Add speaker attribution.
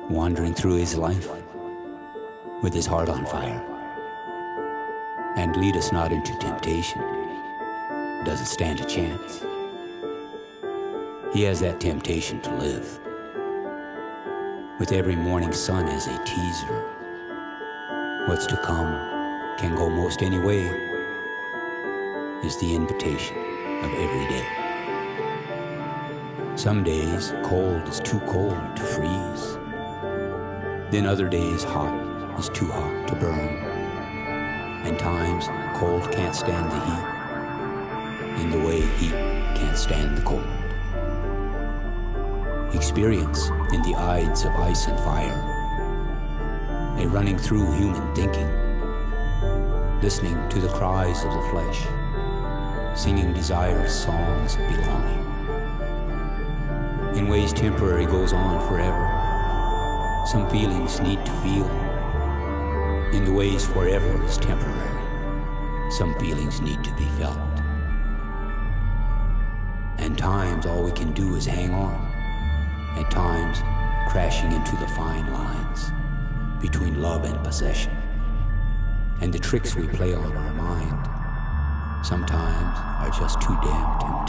Speaker 1: wandering through his life with his heart on fire. And lead us not into temptation, doesn't stand a chance. He has that temptation to live, with every morning sun as a teaser. What's to come can go most any way, is the invitation of every day. Some days cold is too cold to freeze, then other days hot is too hot to burn, and times cold can't stand the heat in the way heat can't stand the cold. Experience in the Ides of ice and fire, a running through human thinking, listening to the cries of the flesh, singing desire songs of belonging. In ways temporary goes on forever. Some feelings need to feel. In the ways forever is temporary. Some feelings need to be felt. And times all we can do is hang on. At times crashing into the fine lines between love and possession, and the tricks we play on our mind sometimes are just too damn tempting.